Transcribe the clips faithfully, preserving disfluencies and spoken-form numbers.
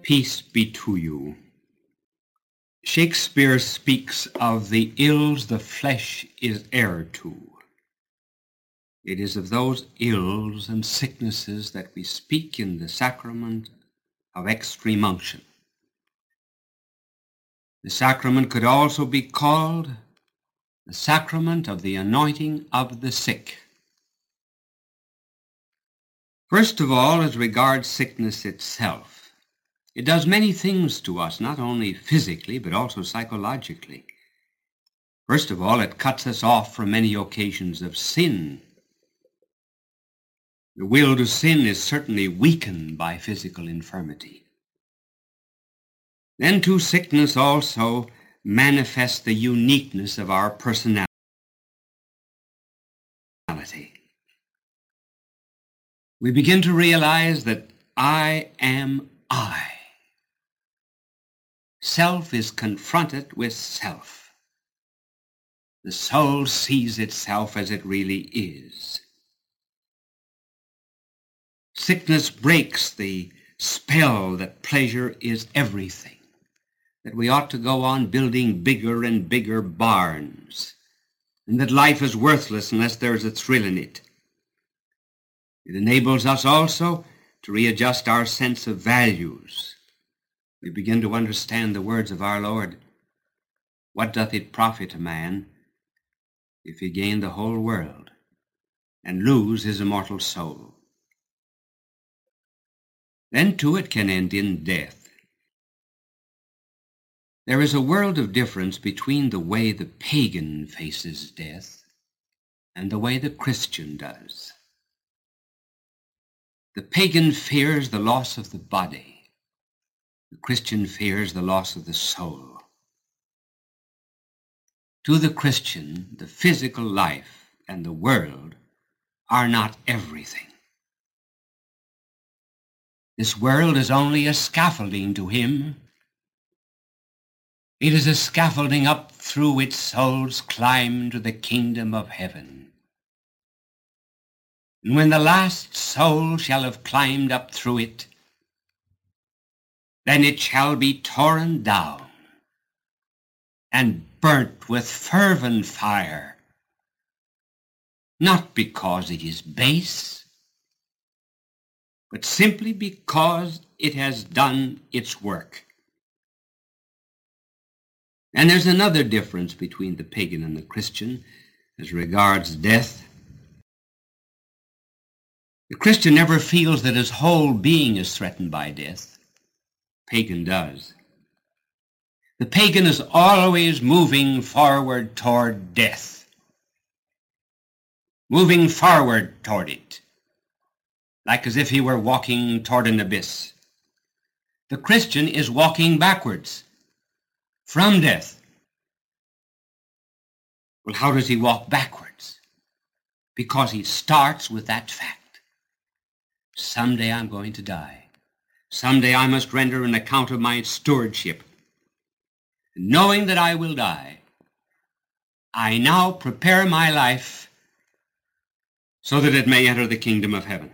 Peace be to you. Shakespeare speaks of the ills the flesh is heir to. It is of those ills and sicknesses that we speak in the sacrament of extreme unction. The sacrament could also be called the sacrament of the anointing of the sick. First of all, as regards sickness itself, it does many things to us, not only physically, but also psychologically. First of all, it cuts us off from many occasions of sin. The will to sin is certainly weakened by physical infirmity. Then, too, sickness also manifests the uniqueness of our personality. We begin to realize that I am I. Self is confronted with self. The soul sees itself as it really is. Sickness breaks the spell that pleasure is everything, that we ought to go on building bigger and bigger barns, and that life is worthless unless there is a thrill in it. It enables us also to readjust our sense of values. We begin to understand the words of our Lord. What doth it profit a man if he gain the whole world and lose his immortal soul? Then too it can end in death. There is a world of difference between the way the pagan faces death and the way the Christian does. The pagan fears the loss of the body. The Christian fears the loss of the soul. To the Christian, the physical life and the world are not everything. This world is only a scaffolding to him. It is a scaffolding up through which souls climb to the kingdom of heaven. And when the last soul shall have climbed up through it, then it shall be torn down and burnt with fervent fire, not because it is base, but simply because it has done its work. And there's another difference between the pagan and the Christian as regards death. The Christian never feels that his whole being is threatened by death. Pagan does. The pagan is always moving forward toward death, moving forward toward it, like as if he were walking toward an abyss. The Christian is walking backwards from death. Well, how does he walk backwards? Because he starts with that fact. Someday I'm going to die. Someday I must render an account of my stewardship. Knowing that I will die, I now prepare my life so that it may enter the kingdom of heaven.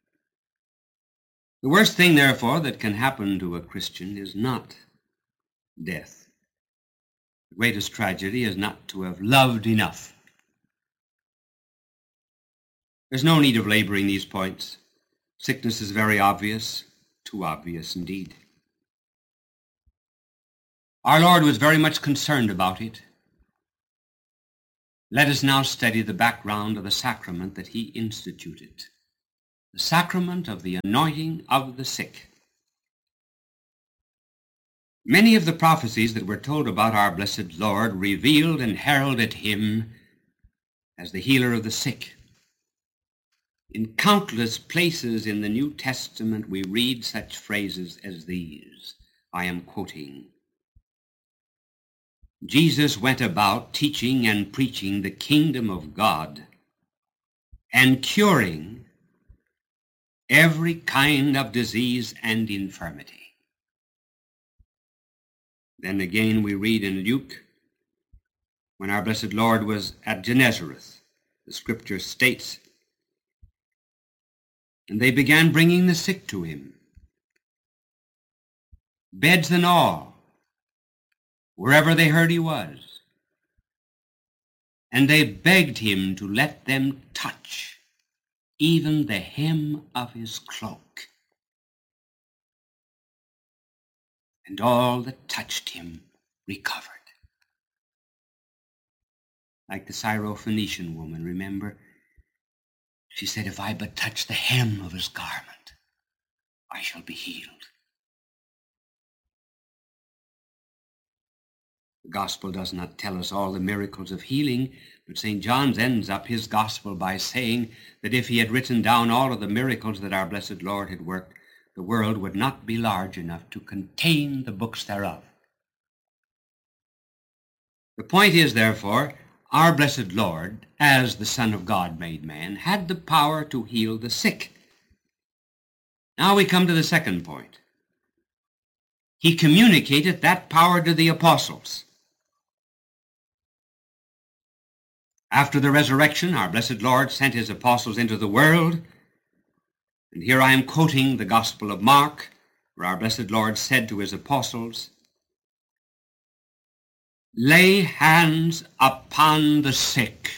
The worst thing, therefore, that can happen to a Christian is not death. The greatest tragedy is not to have loved enough. There's no need of laboring these points. Sickness is very obvious, too obvious indeed. Our Lord was very much concerned about it. Let us now study the background of the sacrament that he instituted, the sacrament of the anointing of the sick. Many of the prophecies that were told about our blessed Lord revealed and heralded him as the healer of the sick. In countless places in the New Testament we read such phrases as these. I am quoting. Jesus went about teaching and preaching the kingdom of God and curing every kind of disease and infirmity. Then again we read in Luke, when our blessed Lord was at Gennesareth, the scripture states, and they began bringing the sick to him. beds and all, wherever they heard he was. And they begged him to let them touch even the hem of his cloak. And all that touched him recovered. Like the Syrophoenician woman, remember? She said, if I but touch the hem of his garment, I shall be healed. The gospel does not tell us all the miracles of healing, but Saint John ends up his gospel by saying that if he had written down all of the miracles that our blessed Lord had worked, the world would not be large enough to contain the books thereof. The point is, therefore, our blessed Lord, as the Son of God made man, had the power to heal the sick. Now we come to the second point. He communicated that power to the apostles. After the resurrection, our blessed Lord sent his apostles into the world. And here I am quoting the Gospel of Mark, where our blessed Lord said to his apostles, lay hands upon the sick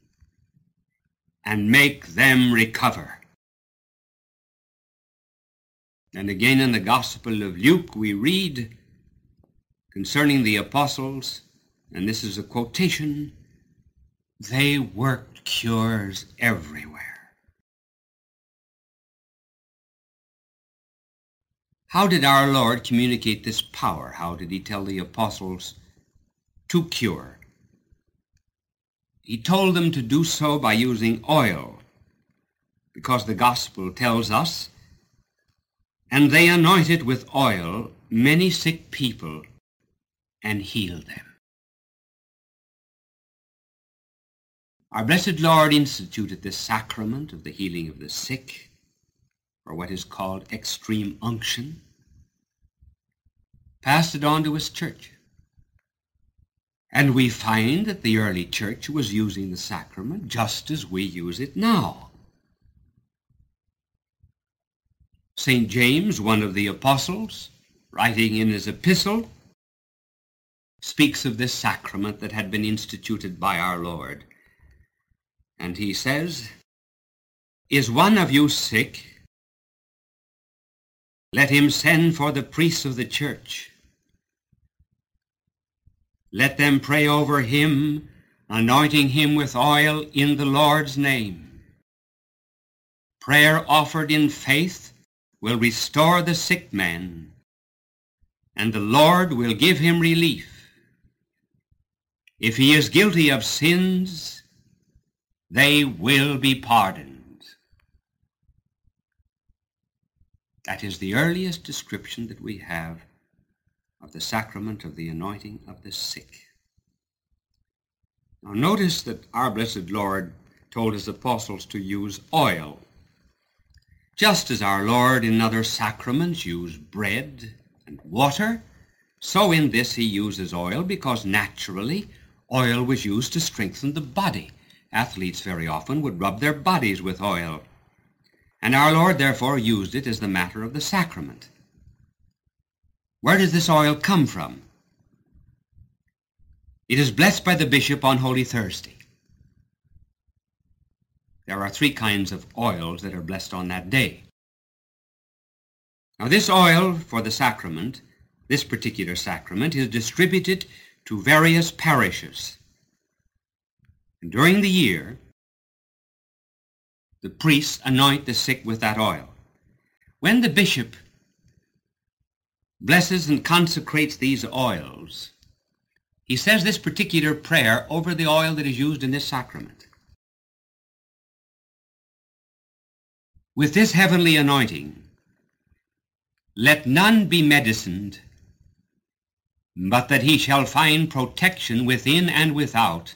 and make them recover. And again in the Gospel of Luke we read concerning the apostles, and this is a quotation, they worked cures everywhere. How did our Lord communicate this power? How did he tell the apostles to cure? He told them to do so by using oil, because the gospel tells us, and they anointed with oil many sick people and healed them. Our blessed Lord instituted this sacrament of the healing of the sick, or what is called extreme unction, passed it on to his church. And we find that the early church was using the sacrament just as we use it now. Saint James, one of the apostles, writing in his epistle, speaks of this sacrament that had been instituted by our Lord. And he says, is one of you sick? Let him send for the priests of the church. Let them pray over him, anointing him with oil in the Lord's name. Prayer offered in faith will restore the sick man, and the Lord will give him relief. If he is guilty of sins, they will be pardoned. That is the earliest description that we have of the sacrament of the anointing of the sick. Now notice that our blessed Lord told his apostles to use oil, just as our Lord in other sacraments used bread and water, so in this he uses oil because naturally oil was used to strengthen the body. Athletes very often would rub their bodies with oil, and our Lord therefore used it as the matter of the sacrament. Where does this oil come from? It is blessed by the bishop on Holy Thursday. There are three kinds of oils that are blessed on that day. Now this oil for the sacrament, this particular sacrament, is distributed to various parishes. And during the year, the priests anoint the sick with that oil. When the bishop blesses and consecrates these oils, he says this particular prayer over the oil that is used in this sacrament. With this heavenly anointing, let none be medicined, but that he shall find protection within and without,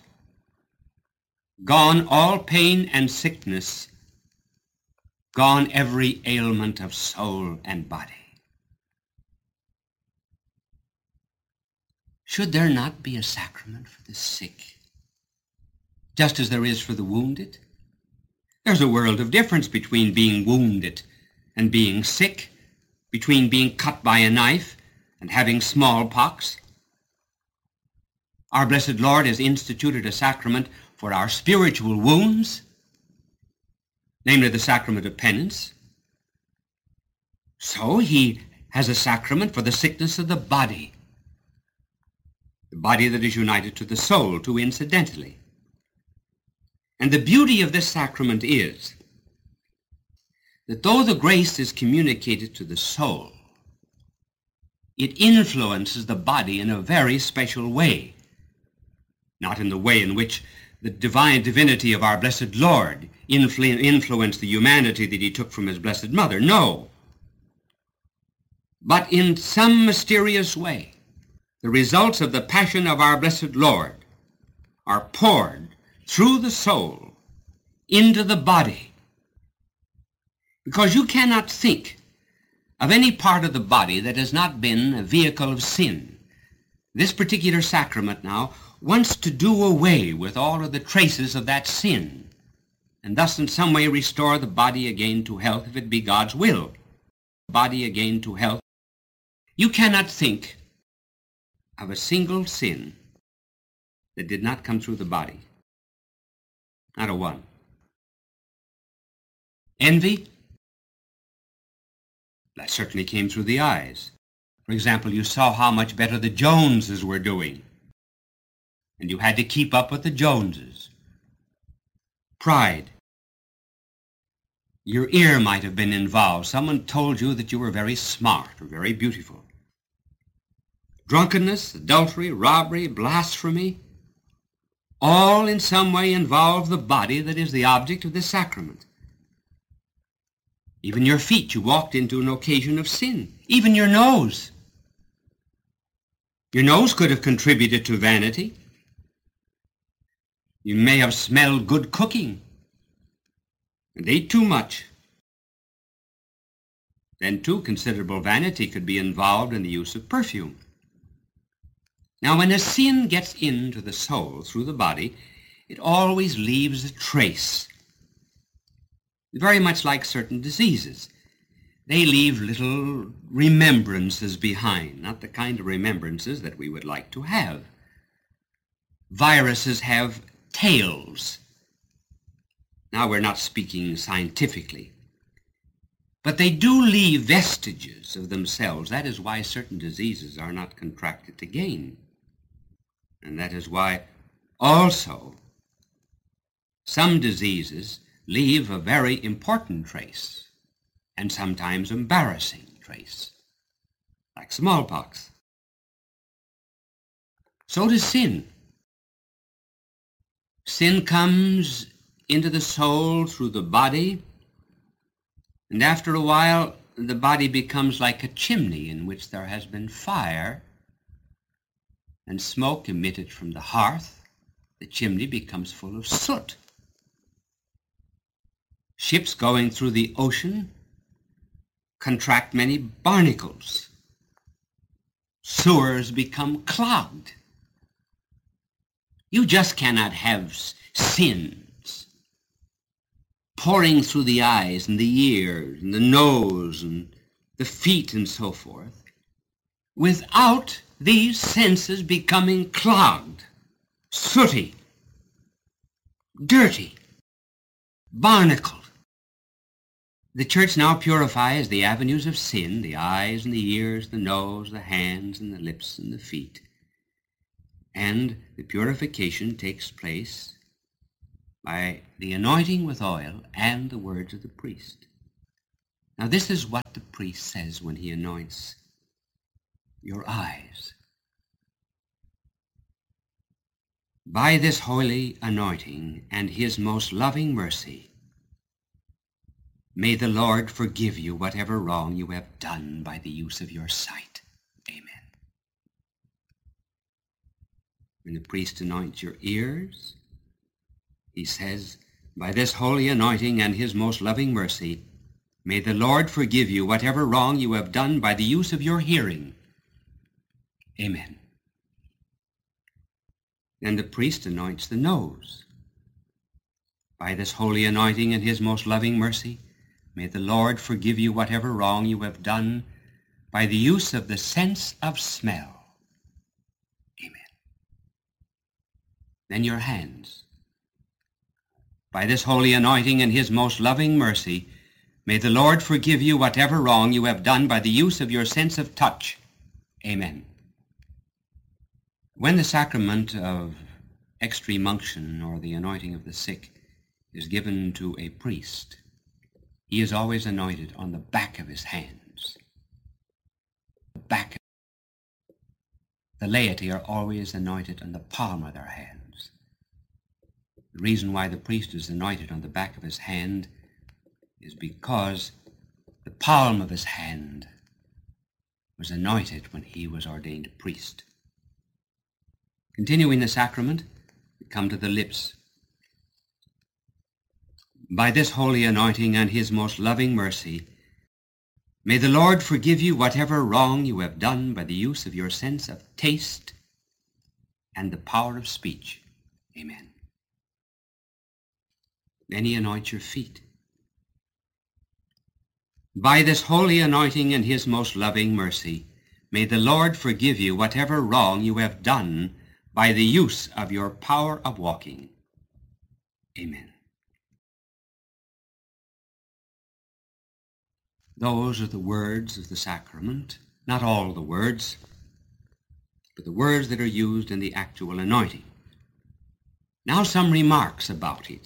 gone all pain and sickness, gone every ailment of soul and body. Should there not be a sacrament for the sick, just as there is for the wounded? There's a world of difference between being wounded and being sick, between being cut by a knife and having smallpox, our blessed Lord has instituted a sacrament for our spiritual wounds, namely the sacrament of penance. So he has a sacrament for the sickness of the body, the body that is united to the soul, too incidentally. And the beauty of this sacrament is that though the grace is communicated to the soul, it influences the body in a very special way, not in the way in which the divine divinity of our blessed Lord influ- influenced the humanity that he took from his blessed mother. No. But in some mysterious way, the results of the passion of our blessed Lord are poured through the soul into the body. Because you cannot think of any part of the body that has not been a vehicle of sin. This particular sacrament now wants to do away with all of the traces of that sin, and thus in some way restore the body again to health, if it be God's will. Body again to health. You cannot think of a single sin that did not come through the body. Not a one. Envy? That certainly came through the eyes. For example, you saw how much better the Joneses were doing, and you had to keep up with the Joneses. Pride. Your ear might have been involved. Someone told you that you were very smart or very beautiful. Drunkenness, adultery, robbery, blasphemy, all in some way involve the body that is the object of this sacrament. Even your feet you walked into an occasion of sin. Even your nose. Your nose could have contributed to vanity. You may have smelled good cooking and ate too much. Then, too, considerable vanity could be involved in the use of perfume. Now, when a sin gets into the soul through the body, it always leaves a trace. Very much like certain diseases. They leave little remembrances behind, not the kind of remembrances that we would like to have. Viruses have tails. Now, we're not speaking scientifically, but they do leave vestiges of themselves. That is why certain diseases are not contracted again. And that is why also some diseases leave a very important trace, and sometimes embarrassing trace, like smallpox. So does sin. Sin comes into the soul through the body, and after a while the body becomes like a chimney in which there has been fire and smoke emitted from the hearth. The chimney becomes full of soot. Ships going through the ocean contract many barnacles. Sewers become clogged. You just cannot have sins pouring through the eyes and the ears and the nose and the feet and so forth without these senses becoming clogged, sooty, dirty, barnacled. The Church now purifies the avenues of sin, the eyes and the ears, the nose, the hands and the lips and the feet. And the purification takes place by the anointing with oil and the words of the priest. Now this is what the priest says when he anoints your eyes. By this holy anointing and his most loving mercy, may the Lord forgive you whatever wrong you have done by the use of your sight. Amen. When the priest anoints your ears, he says, by this holy anointing and his most loving mercy, may the Lord forgive you whatever wrong you have done by the use of your hearing. Amen. Then the priest anoints the nose. By this holy anointing and his most loving mercy, may the Lord forgive you whatever wrong you have done by the use of the sense of smell. Amen. Then your hands. By this holy anointing and his most loving mercy, may the Lord forgive you whatever wrong you have done by the use of your sense of touch. Amen. When the sacrament of extreme unction, or the anointing of the sick, is given to a priest, he is always anointed on the back of his hands. The back. The laity are always anointed on the palm of their hands. The reason why the priest is anointed on the back of his hand is because the palm of his hand was anointed when he was ordained a priest. Continuing the sacrament, we come to the lips. By this holy anointing and his most loving mercy, may the Lord forgive you whatever wrong you have done by the use of your sense of taste and the power of speech. Amen. Then he anoints your feet. By this holy anointing and his most loving mercy, may the Lord forgive you whatever wrong you have done by the use of your power of walking. Amen. Those are the words of the sacrament, not all the words, but the words that are used in the actual anointing. Now some remarks about it.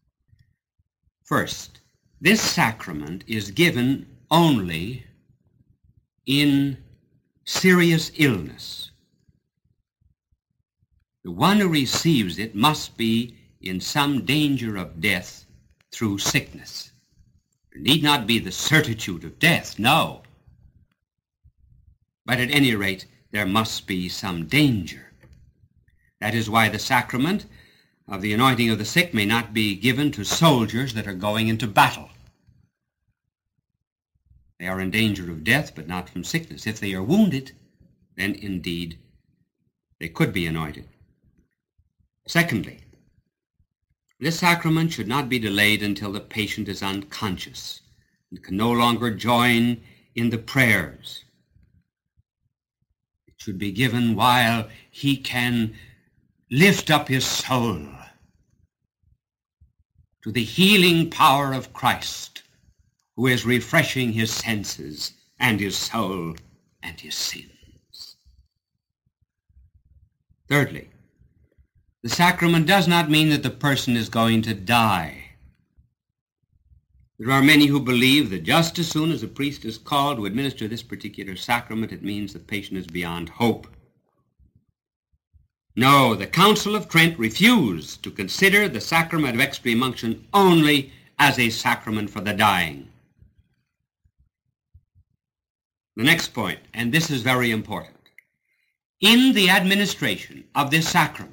First, this sacrament is given only in serious illness. The one who receives it must be in some danger of death through sickness. There need not be the certitude of death, no. But at any rate, there must be some danger. That is why the sacrament of the anointing of the sick may not be given to soldiers that are going into battle. They are in danger of death, but not from sickness. If they are wounded, then indeed they could be anointed. Secondly, this sacrament should not be delayed until the patient is unconscious and can no longer join in the prayers. It should be given while he can lift up his soul to the healing power of Christ, who is refreshing his senses and his soul and his sins. Thirdly, the sacrament does not mean that the person is going to die. There are many who believe that just as soon as a priest is called to administer this particular sacrament, it means the patient is beyond hope. No, the Council of Trent refused to consider the sacrament of extreme unction only as a sacrament for the dying. The next point, and this is very important. In the administration of this sacrament,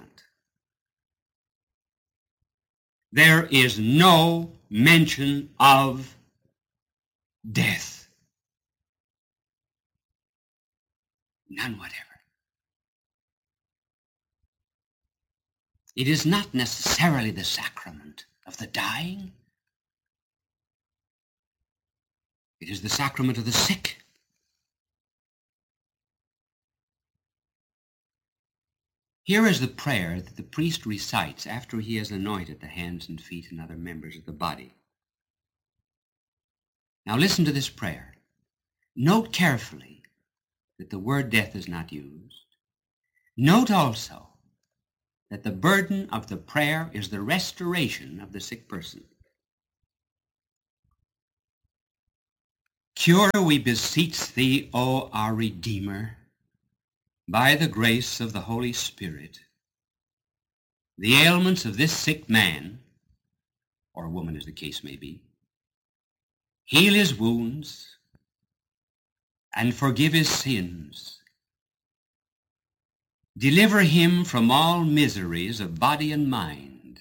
there is no mention of death. None whatever. It is not necessarily the sacrament of the dying. It is the sacrament of the sick. Here is the prayer that the priest recites after he has anointed the hands and feet and other members of the body. Now listen to this prayer. Note carefully that the word death is not used. Note also that the burden of the prayer is the restoration of the sick person. Cure, we beseech thee, O our Redeemer, by the grace of the Holy Spirit, the ailments of this sick man, or woman as the case may be. Heal his wounds and forgive his sins. Deliver him from all miseries of body and mind,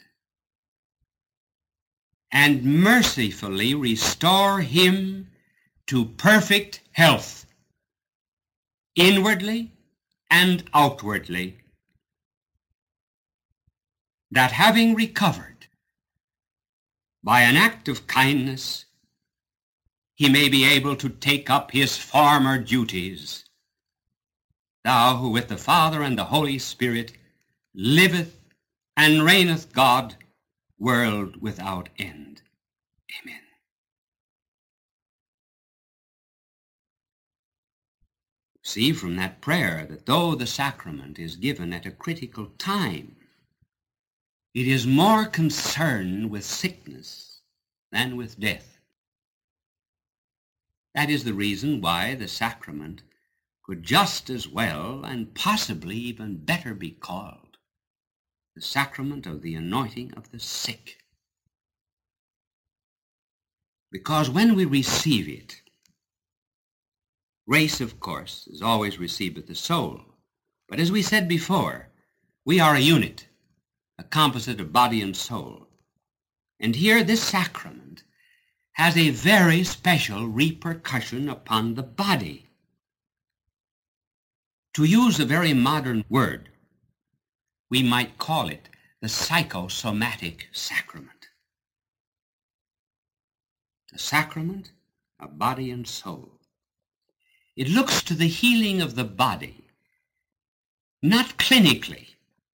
and mercifully restore him to perfect health, inwardly and outwardly, that having recovered by an act of kindness, he may be able to take up his former duties. Thou who with the Father and the Holy Spirit liveth and reigneth God, world without end. Amen. See from that prayer that though the sacrament is given at a critical time, it is more concerned with sickness than with death. That is the reason why the sacrament could just as well and possibly even better be called the sacrament of the anointing of the sick. Because when we receive it, grace, of course, is always received with the soul. But as we said before, we are a unit, a composite of body and soul. And here this sacrament has a very special repercussion upon the body. To use a very modern word, we might call it the psychosomatic sacrament. The sacrament of body and soul. It looks to the healing of the body, not clinically,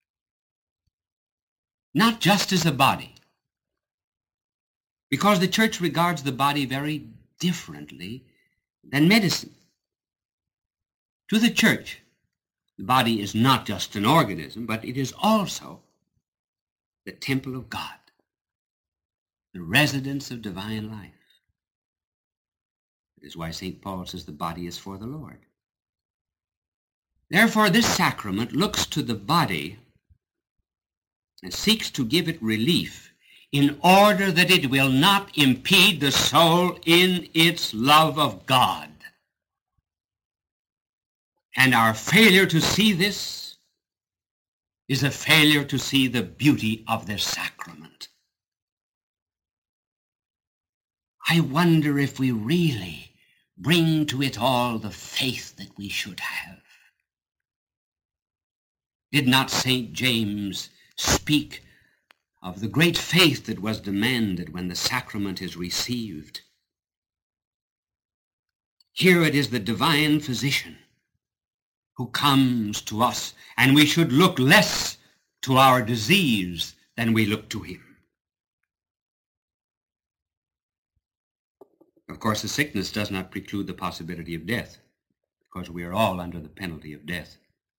not just as a body, because the Church regards the body very differently than medicine. To the Church, the body is not just an organism, but it is also the temple of God, the residence of divine life. That is why Saint Paul says the body is for the Lord. Therefore, this sacrament looks to the body and seeks to give it relief in order that it will not impede the soul in its love of God. And our failure to see this is a failure to see the beauty of this sacrament. I wonder if we really bring to it all the faith that we should have. Did not Saint James speak of the great faith that was demanded when the sacrament is received? Here it is the divine physician who comes to us, and we should look less to our disease than we look to him. Of course, the sickness does not preclude the possibility of death, because we are all under the penalty of death.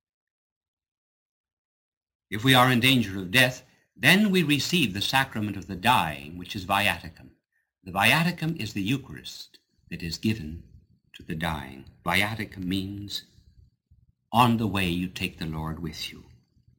If we are in danger of death, then we receive the sacrament of the dying, which is viaticum. The viaticum is the Eucharist that is given to the dying. Viaticum means on the way you take the Lord with you.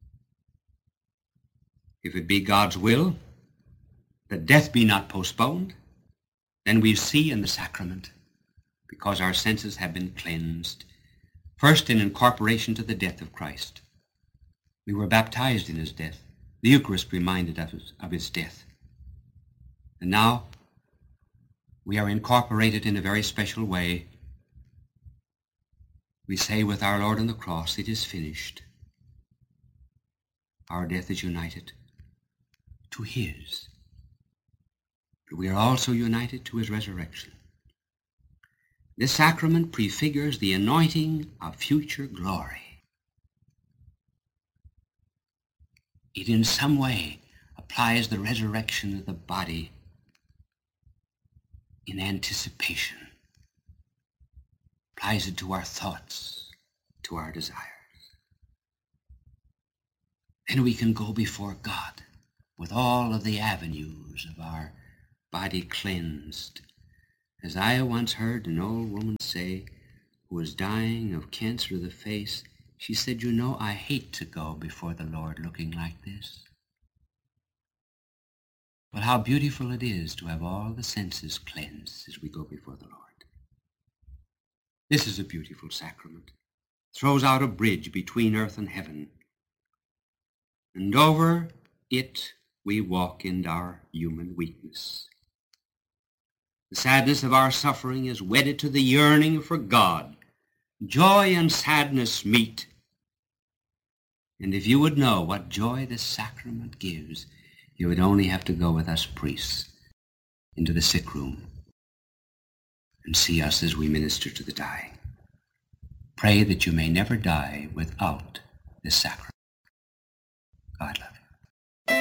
If it be God's will that death be not postponed, then we see in the sacrament, because our senses have been cleansed, first in incorporation to the death of Christ. We were baptized in his death. The Eucharist reminded us of his death. And now we are incorporated in a very special way. We say with our Lord on the cross, it is finished. Our death is united to his. But we are also united to his resurrection. This sacrament prefigures the anointing of future glory. It in some way applies the resurrection of the body in anticipation, applies it to our thoughts, to our desires. Then we can go before God with all of the avenues of our body cleansed. As I once heard an old woman say, who was dying of cancer of the face, she said, you know, I hate to go before the Lord looking like this. But how beautiful it is to have all the senses cleansed as we go before the Lord. This is a beautiful sacrament. Throws out a bridge between earth and heaven. And over it we walk in our human weakness. The sadness of our suffering is wedded to the yearning for God. Joy and sadness meet. And if you would know what joy this sacrament gives, you would only have to go with us priests into the sick room and see us as we minister to the dying. Pray that you may never die without this sacrament.